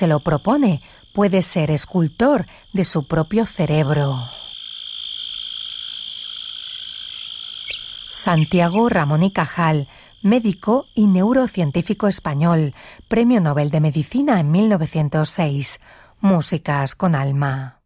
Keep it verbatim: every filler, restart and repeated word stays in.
se lo propone, puede ser escultor de su propio cerebro. Santiago Ramón y Cajal, médico y neurocientífico español, Premio Nobel de Medicina en mil novecientos seis. Músicas con alma.